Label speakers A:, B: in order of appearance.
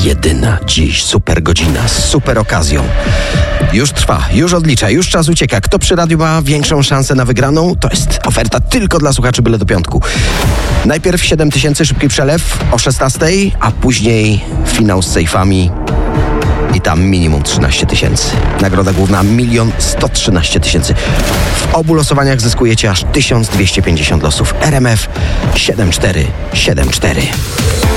A: jedyna dziś super godzina z super okazją. Już trwa, już odlicza, już czas ucieka. Kto przy radiu ma większą szansę na wygraną? To jest oferta tylko dla słuchaczy Byle do piątku. Najpierw 7 000 szybki przelew o 16, a później finał z sejfami i tam minimum 13 000. Nagroda główna 1 113 000. W obu losowaniach zyskujecie aż 1250 losów. RMF 7474.